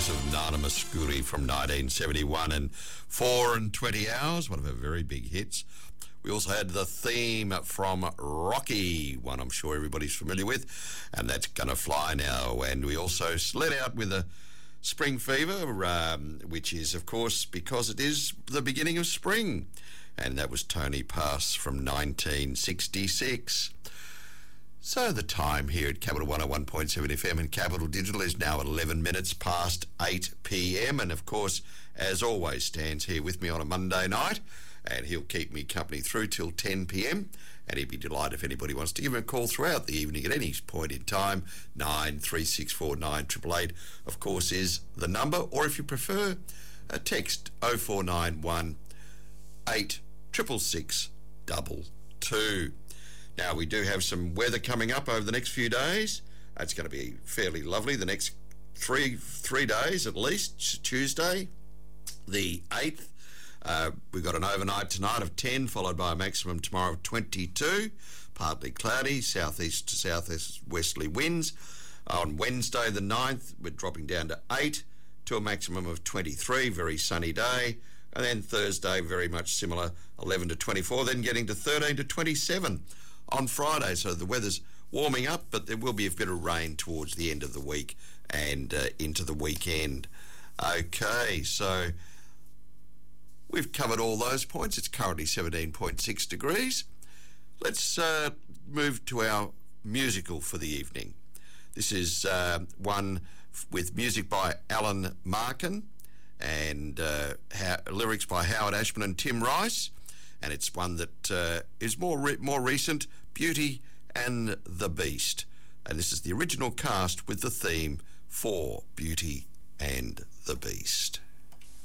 voice of Nana Mouskouri from 1971 and 4 and 20 Hours, one of her very big hits. We also had the theme from Rocky, one I'm sure everybody's familiar with, and that's Gonna Fly Now. And we also let out with a Spring Fever, which is, of course, because it is the beginning of spring. And that was Tony Pass from 1966. So the time here at Capital 101.7 FM and Capital Digital is now 11 minutes past 8 p.m. And of course, as always, Stan's here with me on a Monday night, and he'll keep me company through till 10 p.m. And he'd be delighted if anybody wants to give him a call throughout the evening at any point in time. 9364 9888, of course, is the number. Or if you prefer, a text 0491 866 222. Now, we do have some weather coming up over the next few days. It's going to be fairly lovely the next three days at least. Tuesday, the 8th. We've got an overnight tonight of 10, followed by a maximum tomorrow of 22. Partly cloudy, southeast to southeast westerly winds. On Wednesday, the 9th, we're dropping down to 8 to a maximum of 23. Very sunny day. And then Thursday, very much similar, 11 to 24, then getting to 13 to 27 on Friday. So the weather's warming up, but there will be a bit of rain towards the end of the week and into the weekend. Okay, so we've covered all those points. It's currently 17.6 degrees. Let's move to our musical for the evening. This is one with music by Alan Markin and lyrics by Howard Ashman and Tim Rice. And it's one that is more recent, Beauty and the Beast. And this is the original cast with the theme for Beauty and the Beast.